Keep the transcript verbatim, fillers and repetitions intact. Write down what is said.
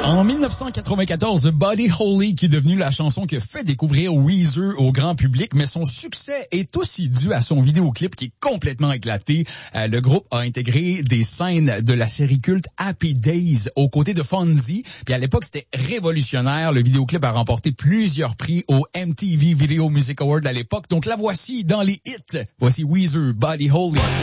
En dix-neuf cent quatre-vingt-quatorze, Buddy Holly qui est devenue la chanson qui a fait découvrir Weezer au grand public, mais son succès est aussi dû à son vidéoclip qui est complètement éclaté. Euh, le groupe a intégré des scènes de la série culte Happy Days aux côtés de Fonzie. Puis à l'époque, c'était révolutionnaire. Le vidéoclip a remporté plusieurs prix au M T V Video Music Award à l'époque. Donc la voici dans les hits. Voici Weezer, Buddy Holly.